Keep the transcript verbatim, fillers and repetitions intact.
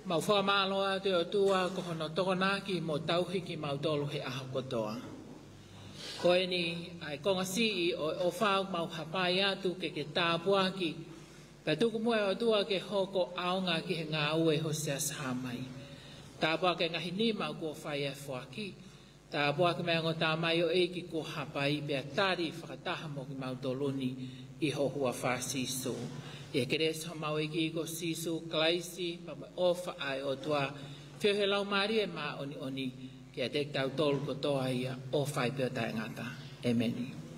mau wha māloa te o tua ko hono tokona ki mo tauhiki mau tolu he aho kotoa. Ko e ni ai konga sii o, o whau mau hapai atu ke ke tāpua ki ka tuku mua o tua ke hoko aonga ki he ngā ue ho se ashamai. Tāpua ke ngahi ni mau kua whai e whaki. Tāpua ke mea ngō tā mai o eiki ko hapai pia tari whakataha mo ki mau toluni i ho hua wha siso. E kere sa mau eiki ko siso klaisi pa ofa ai o tua whio he lau maari e mā oni oni ki a te tau tolu ko toa ia o whai pia tai ngata. Amen.